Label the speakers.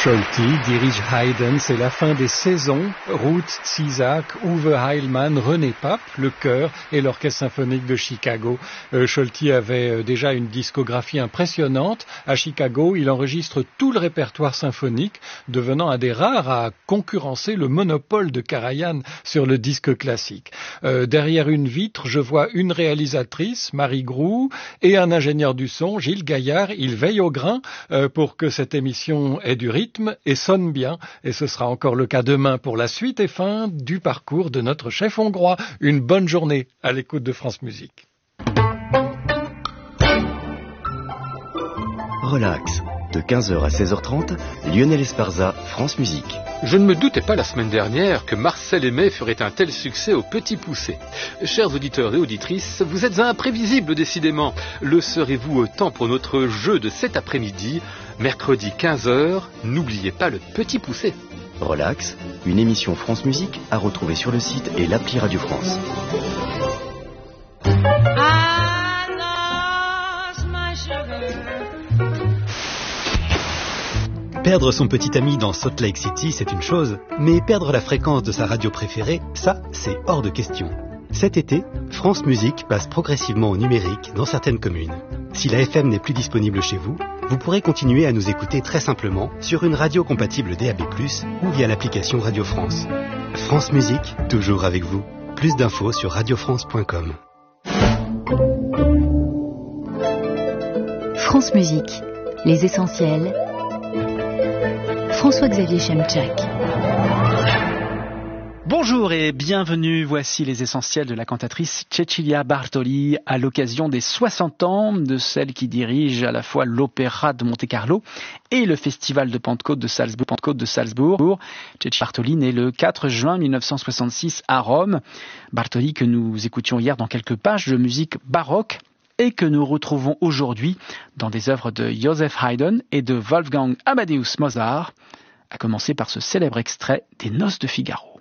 Speaker 1: Scholti dirige Haydn, c'est la fin des saisons. Ruth Zizak, Uwe Heilmann, René Pape, le chœur et l'orchestre symphonique de Chicago. Scholti avait déjà une discographie impressionnante. À Chicago, il enregistre tout le répertoire symphonique, devenant un des rares à concurrencer le monopole de Karajan sur le disque classique. Derrière une vitre, je vois une réalisatrice, Marie Groux, et un ingénieur du son, Gilles Gaillard. Il veille au grain pour que cette émission ait du rythme et sonne bien, et ce sera encore le cas demain pour la suite et fin du parcours de notre chef hongrois. Une bonne journée à l'écoute de France Musique.
Speaker 2: Relax, de 15h à 16h30, Lionel Esparza, France Musique.
Speaker 3: Je ne me doutais pas la semaine dernière que Marcel Aimé ferait un tel succès au Petit Poucet. Chers auditeurs et auditrices, vous êtes imprévisibles décidément. Le serez-vous autant pour notre jeu de cet après-midi, mercredi 15h, n'oubliez pas le Petit Poucet.
Speaker 2: Relax, une émission France Musique à retrouver sur le site et l'appli Radio France.
Speaker 4: Perdre son petit ami dans Salt Lake City, c'est une chose, mais perdre la fréquence de sa radio préférée, ça, c'est hors de question. Cet été, France Musique passe progressivement au numérique dans certaines communes. Si la FM n'est plus disponible chez vous, vous pourrez continuer à nous écouter très simplement sur une radio compatible DAB+, ou via l'application Radio France. France Musique, toujours avec vous. Plus d'infos sur radiofrance.com.
Speaker 5: France Musique, les essentiels. François-Xavier Chemchak.
Speaker 6: Bonjour et bienvenue, voici les essentiels de la cantatrice Cecilia Bartoli à l'occasion des 60 ans de celle qui dirige à la fois l'Opéra de Monte-Carlo et le Festival de Pentecôte de Salzbourg. Cecilia Bartoli née le 4 juin 1966 à Rome. Bartoli que nous écoutions hier dans quelques pages de musique baroque et que nous retrouvons aujourd'hui dans des œuvres de Joseph Haydn et de Wolfgang Amadeus Mozart, à commencer par ce célèbre extrait des Noces de Figaro.